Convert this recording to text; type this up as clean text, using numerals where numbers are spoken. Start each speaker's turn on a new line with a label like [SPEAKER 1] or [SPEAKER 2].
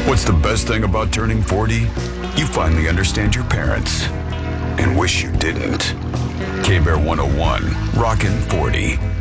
[SPEAKER 1] What's the best thing about turning 40? You finally understand your parents and wish you didn't. K-Bear 101, Rockin' 40.